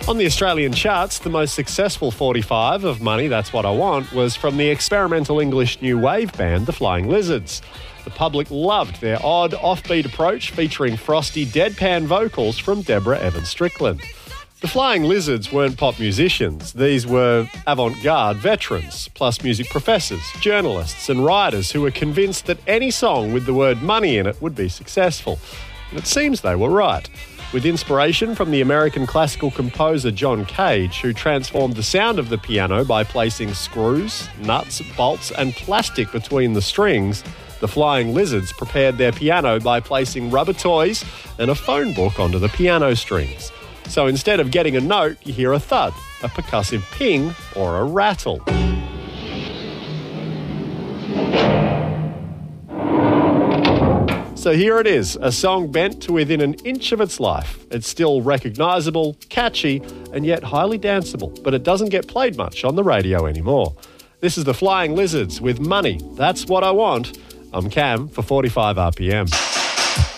On the Australian charts, the most successful 45 of Money, That's What I Want was from the experimental English new wave band, The Flying Lizards. The public loved their odd, offbeat approach featuring frosty, deadpan vocals from Deborah Evans-Strickland. The Flying Lizards weren't pop musicians. These were avant-garde veterans, plus music professors, journalists and writers who were convinced that any song with the word money in it would be successful. And it seems they were right. With inspiration from the American classical composer John Cage, who transformed the sound of the piano by placing screws, nuts, bolts and plastic between the strings, the Flying Lizards prepared their piano by placing rubber toys and a phone book onto the piano strings. So instead of getting a note, you hear a thud, a percussive ping or a rattle. So here it is, a song bent to within an inch of its life. It's still recognisable, catchy, and yet highly danceable, but it doesn't get played much on the radio anymore. This is the Flying Lizards with Money, That's What I Want. I'm Cam for 45 RPM.